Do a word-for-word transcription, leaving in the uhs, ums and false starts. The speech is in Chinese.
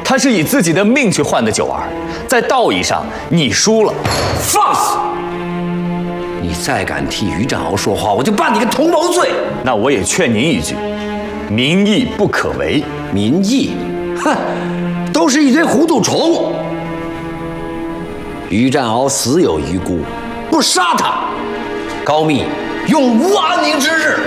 他是以自己的命去换的九儿，在道义上你输了。 放肆！你再敢替于占鳌说话，我就办你个同谋罪。 那我也劝您一句，民意不可违。 民意，哼，都是一堆糊涂虫。于占鳌死有余辜，不杀他，高密永无安宁之日。